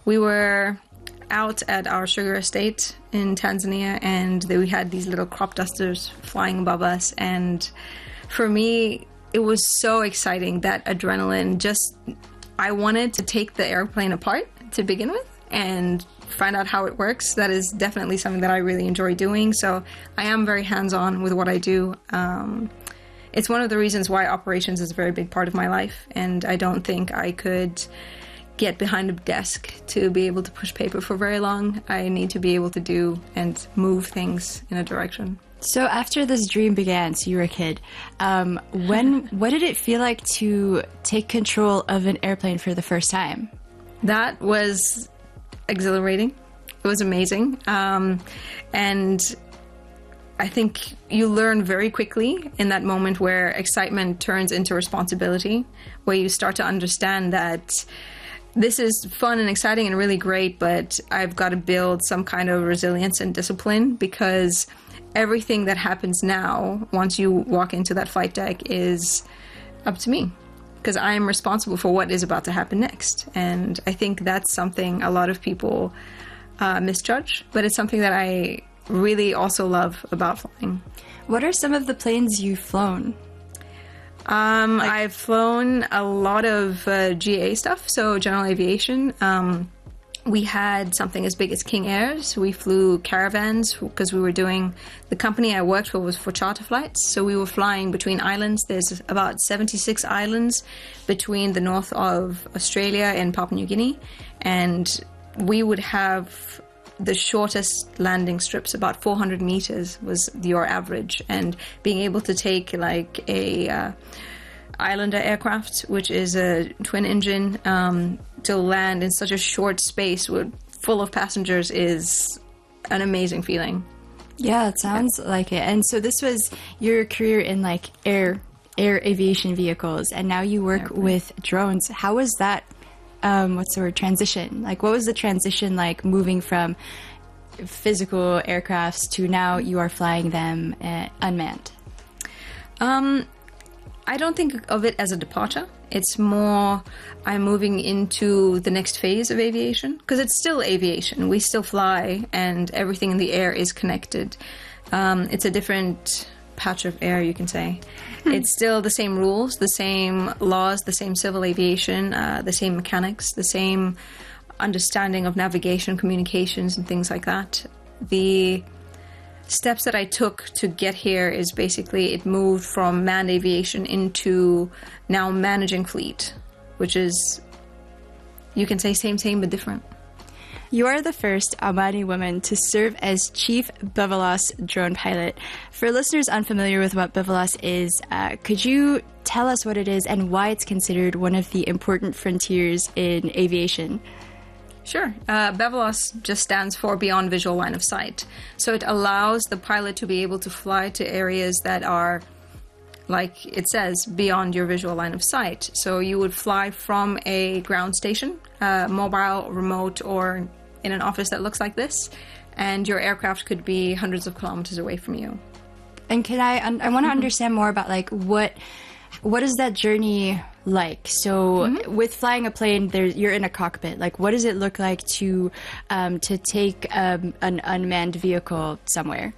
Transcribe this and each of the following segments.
We were out at our sugar estate in Tanzania, and we had these little crop dusters flying above us. And for me, it was so exciting, that adrenaline. I wanted to take the airplane apart to begin with and find out how it works. That is definitely something that I really enjoy doing. So I am very hands-on with what I do. It's one of the reasons why operations is a very big part of my life, and I don't think I could get behind a desk to be able to push paper for very long. I need to be able to do and move things in a direction. So after this dream began, so you were a kid, what did it feel like to take control of an airplane for the first time? That was exhilarating. It was amazing. And I think you learn very quickly in that moment where excitement turns into responsibility, where you start to understand that this is fun and exciting and really great, but I've got to build some kind of resilience and discipline, because everything that happens now, once you walk into that flight deck, is up to me, because I am responsible for what is about to happen next. And I think that's something a lot of people misjudge, but it's something that I really also love about flying. What are some of the planes you've flown? I've flown a lot of GA stuff, so general aviation. We had something as big as King Airs. We flew Caravans because we were doing, the company I worked for was for charter flights. So we were flying between islands. There's about 76 islands between the north of Australia and Papua New Guinea. And we would have the shortest landing strips, about 400 meters was your average. And being able to take like a Islander aircraft, which is a twin engine, to land in such a short space full of passengers is an amazing feeling. Yeah, it sounds like it. And so this was your career in like air aviation vehicles, and now you work with drones. How was that, what's the word, transition? Like, what was the transition like moving from physical aircrafts to now you are flying them unmanned? I don't think of it as a departure. It's more I'm moving into the next phase of aviation, because it's still aviation. We still fly, and everything in the air is connected. It's a different patch of air, you can say. It's still the same rules, the same laws, the same civil aviation, the same mechanics, the same understanding of navigation, communications, and things like that. The steps that I took to get here is basically it moved from manned aviation into now managing fleet, which is, you can say same but different. You are the first Omani woman to serve as Chief BVLOS drone pilot. For listeners unfamiliar with what BVLOS is, could you tell us what it is and why it's considered one of the important frontiers in aviation? Sure. BVLOS just stands for Beyond Visual Line of Sight. So it allows the pilot to be able to fly to areas that are, like it says, beyond your visual line of sight. So you would fly from a ground station, mobile, remote, or in an office that looks like this, and your aircraft could be hundreds of kilometers away from you. And I want to understand more about like what is that journey like? So with flying a plane, you're in a cockpit. Like, what does it look like to take an unmanned vehicle somewhere?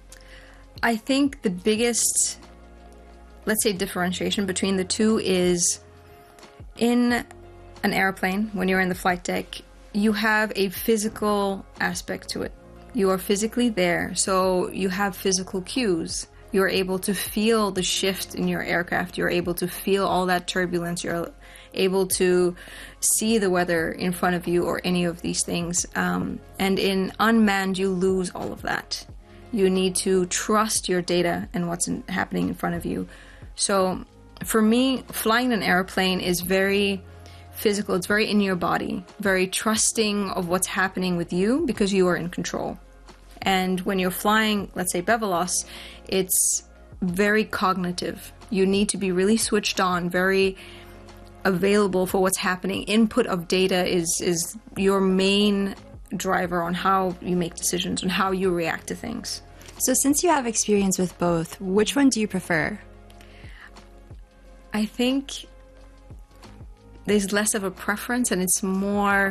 I think the biggest, let's say, differentiation between the two is in an airplane, when you're in the flight deck, you have a physical aspect to it. You are physically there, so you have physical cues. You're able to feel the shift in your aircraft. You're able to feel all that turbulence. You're able to see the weather in front of you or any of these things. And in unmanned, you lose all of that. You need to trust your data and what's happening in front of you. So for me, flying an airplane is very physical. It's very in your body, very trusting of what's happening with you because you are in control. And when you're flying, let's say BVLOS, it's very cognitive. You need to be really switched on, very available for what's happening. Input of data is your main driver on how you make decisions and how you react to things. So since you have experience with both, which one do you prefer? I think there's less of a preference, and it's more